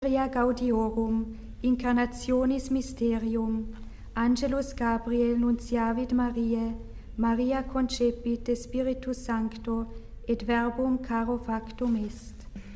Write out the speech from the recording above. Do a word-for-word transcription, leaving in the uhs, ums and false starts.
Mysteria Gaudiorum, Incarnationis Mysterium, Angelus Gabriel nunciavit Mariae, Maria concepit de Spiritus Sancto, et verbum caro factum est.